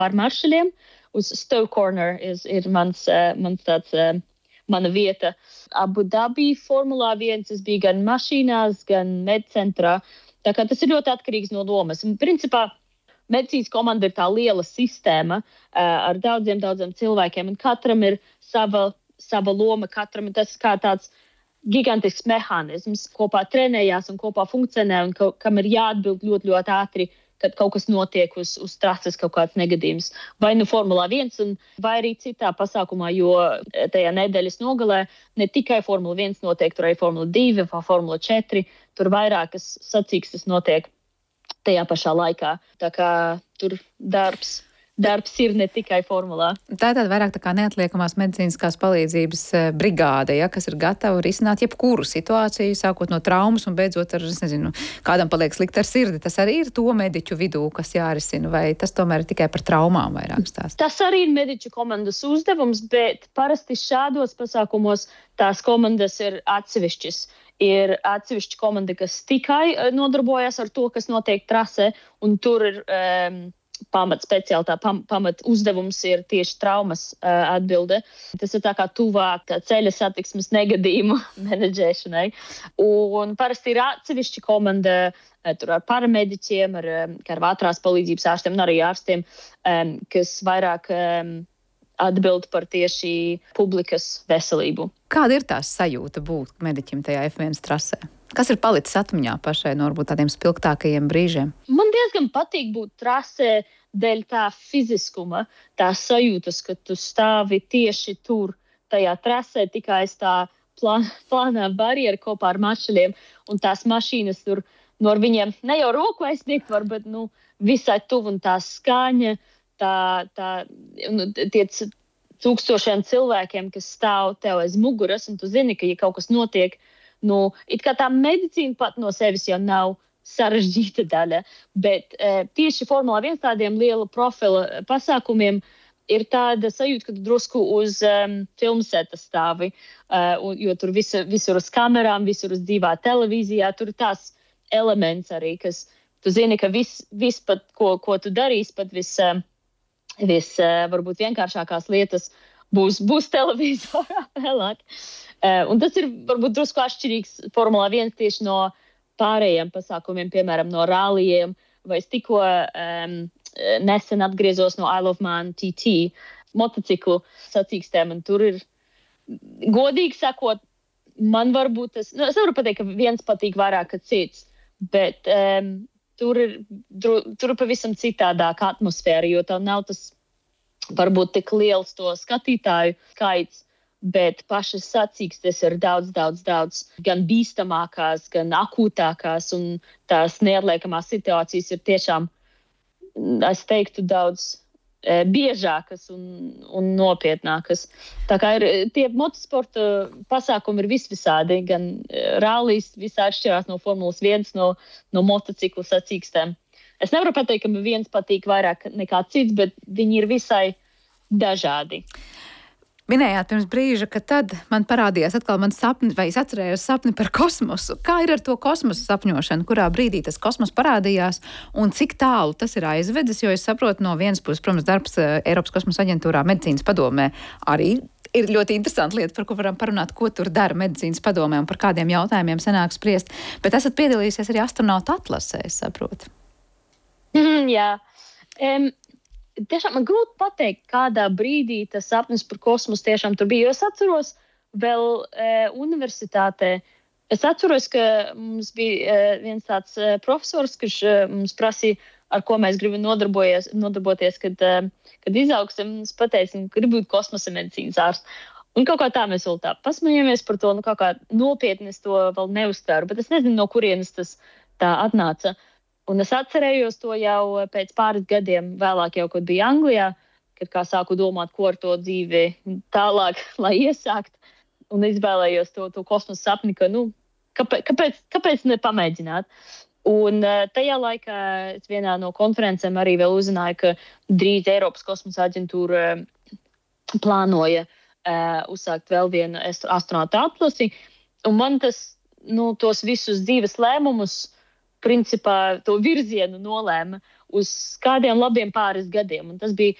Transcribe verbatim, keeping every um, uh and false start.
ar maršaļiem. Uz Stowe Corner ir, ir mans, mans tāds, mana vieta. Abu Dabī Formulā viens, es biju gan mašīnās, gan medcentrā. Tā kā tas ir ļoti atkarīgs no lomas. Un, principā, medicīnas komanda ir tā liela sistēma ar daudziem, daudziem cilvēkiem, un katram ir sava, sava loma, katram ir tas kā tāds gigantisks mehānisms, kopā trenējās un kopā funkcionē, un ka, kam ir jāatbild ļoti, ļoti ātri, kad kaut kas notiek uz, uz trases, kaut kāds negadījums. Vai nu Formulā viens, un, vai arī citā pasākumā, jo tajā nedēļas nogalē ne tikai Formula viens notiek, tur arī Formula divi vai Formula četri, tur vairākas sacīkstes notiek tajā pašā laikā. Tā kā tur darbs. Darbs ir ne tikai formulā. Tā ir tāda vairāk tā kā neatliekamās medicīniskās palīdzības brigāde, ja, kas ir gatava risināt jebkuru situāciju, sākot no traumas un beidzot ar, es nezinu, kādam paliek slikt ar sirdi. Tas arī ir to mediķu vidū, kas jārisina, vai tas tomēr ir tikai par traumām vairāk stāst? Tas arī ir mediķu komandas uzdevums, bet parasti šādos pasākumos tās komandas ir atsevišķas. Ir atsevišķa komanda, kas tikai nodarbojas ar to, kas notiek trasē, un tur ir um, pamat speciāltā, pam, pamat uzdevums ir tieši traumas uh, atbilde. Tas ir tā kā tuvāk ceļa satiksmes negadījumu menedžēšanai. Un parasti ir atsevišķa komanda uh, tur ar paramediķiem, ar, ar ātrās palīdzības ārstiem un arī ārstiem, um, kas vairāk um, atbild par tieši publikas veselību. Kāda ir tās sajūta būt mediķim tajā F viens trasē? Kas ir palicis atmiņā pašai no varbūt tādiem spilgtākajiem brīžiem? Man diezgan patīk būt trasē dēļ tā fiziskuma, tā sajūtas, ka tu stāvi tieši tur, tajā trasē, tikai aiz tā plān, plānā barjera kopā ar mašīniem, un tās mašīnas tur, no viņiem ne jau roku aizsniegt var, bet nu, visai tuvu, un tā skaņa, tā, tā, un tie tūkstošiem cilvēkiem, kas stāv tev aiz muguras, un tu zini, ka ja kaut kas notiek, nu, it kā tā medicīna pat no sevis jau nav sarežģīta daļa, bet e, tieši Formulā viens tādiem liela profila pasākumiem ir tāda sajūta, ka tu drusku uz um, filmseta stāvi, uh, jo tur visu, visur uz kamerām, visur uz dzīvā televīzijā, tur ir tās elements arī, kas tu zini, ka viss, vis pat, ko, ko tu darīsi, pat viss, uh, vis, uh, varbūt vienkāršākās lietas būs, būs televīzorā vēlāk. Uh, un tas ir varbūt drusku atšķirīgs Formulā viens tieši no pārējiem pasākumiem, piemēram, no rallijiem, vai es tikko um, nesen atgriezos no Isle of Man T T motociklu sacīkstēm, un tur ir, godīgi sakot, man varbūt tas, nu, es varu pateikt, ka viens patīk vairāk, ka cits, bet um, tur ir, tur ir pavisam citādāka atmosfēra, jo tev nav tas varbūt tik liels to skatītāju skaits, bet pašas sacīkstes ir daudz, daudz, daudz gan bīstamākās, gan akūtākās, un tās neatliekamās situācijas ir tiešām, es teiktu, daudz e, biežākas un, un nopietnākas. Tā kā ir tie motosporta pasākumi ir visvisādi, gan rallijas visā atšķirās no Formulas viens, no, no motociklu sacīkstēm. Es nevaru pateikt, ka viens patīk vairāk nekā cits, bet viņi ir visai dažādi. Minējāt pirms brīža, ka tad man parādījās atkal man sapni, vai es atcerējos sapni par kosmosu. Kā ir ar to kosmosa sapņošanu? Kurā brīdī tas kosmos parādījās un cik tālu tas ir aizvedis? Jo es saprotu no vienas puses, protams, darbs Eiropas kosmosa aģentūrā medicīnas padomē arī ir ļoti interesanta lieta, par ko varam parunāt, ko tur dara medicīnas padomē un par kādiem jautājumiem sanāk spriest. Bet esat piedalījusies arī astronautu atlasē, es saprotu. Mm, jā. Um, Tiešām man grūti pateikt, kādā brīdī tas sapnis par kosmosu tiešām tur bija. Jo es atceros vēl e, universitātē. Es atceros, ka mums bija e, viens tāds e, profesors, kurš e, mums prasīja, ar ko mēs gribam nodarboties, kad, e, kad izaugsim. Es pateicu, ka gribu būt kosmosa medicīnas ārsts. Un kaut kā tā mēs vēl tā pasmējamies par to, nu kaut kā nopietni es to vēl neuztvēru. Bet es nezinu, no kurienes tas tā atnāca. Un es atcerējos to jau pēc pāris gadiem vēlāk, jau, kad biju Anglijā, kad kā sāku domāt, ko ar to dzīvi tālāk, lai iesākt. Un izvēlējos to, to kosmosa sapni, ka, nu, kāpēc, kāpēc, kāpēc nepamēģināt? Un tajā laikā es vienā no konferencēm arī vēl uzzināju, ka drīz Eiropas kosmosa aģentūra plānoja uh, uzsākt vēl vienu astronautu atlasi. Un man tas, nu, tos visus dzīves lēmumus, principā to virzienu nolēma. uz kādiem labiem pāris gadiem. Un tas bija